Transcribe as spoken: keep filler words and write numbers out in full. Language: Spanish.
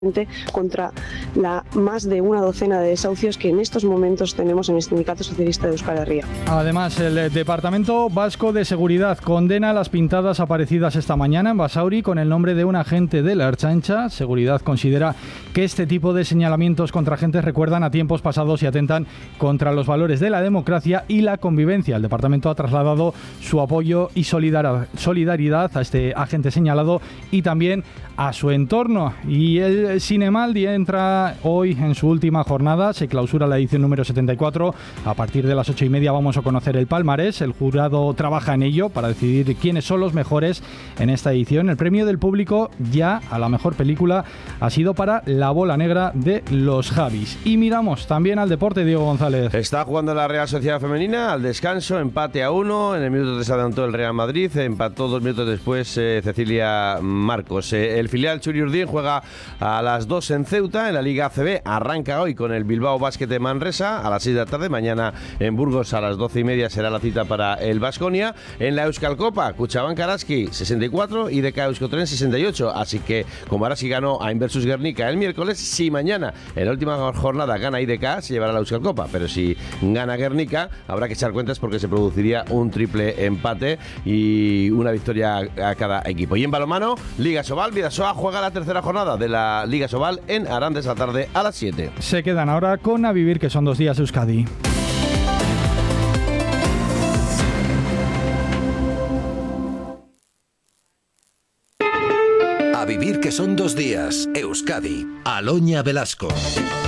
contra la más de una docena de desahucios que en estos momentos tenemos en el Sindicato Socialista de Euskal Herria. Además, el Departamento Vasco de Seguridad condena las pintadas aparecidas esta mañana en Basauri con el nombre de un agente de la Ertzaintza. Seguridad considera que este tipo de señalamientos contra agentes recuerdan a tiempos pasados y atentan contra los valores de la democracia y la convivencia. El departamento ha trasladado su apoyo y solidaridad a este agente señalado y también a su entorno. Y el Zinemaldi entra hoy en su última jornada, se clausura la edición número setenta y cuatro. A partir de las ocho y media vamos a conocer el palmarés. El jurado trabaja en ello para decidir quiénes son los mejores en esta edición. El premio del público ya a la mejor película ha sido para La Bola Negra de los Javis. Y miramos también al deporte, Diego González. Está jugando la Real Sociedad Femenina al descanso, empate a uno. En el minuto tres adelantó el Real Madrid, empató dos minutos después eh, Cecilia Marcos. Eh, el filial Txuri Urdin juega a las dos en Ceuta, en la Liga A C B. Arranca hoy con el Bilbao Basket de Manresa a las seis de la tarde. Mañana en Burgos a las doce y media será la cita para el Baskonia. En la Euskal Copa, Kutxabank Araski sesenta y cuatro y D K Euskotren sesenta y ocho. Así que como Araski ganó a Inversus Guernica el miércoles, si mañana en la última jornada gana I D K, se llevará la Euskal Copa. Pero si gana Guernica, habrá que echar cuentas porque se produciría un triple empate y una victoria a cada equipo. Y en balonmano, Liga Sobal, Bidasoa juega la tercera jornada de la Liga Sobal en Arandes esta tarde a las siete. Se quedan ahora con A Vivir, que son dos días Euskadi. A Vivir, que son dos días Euskadi. Aloña Velasco.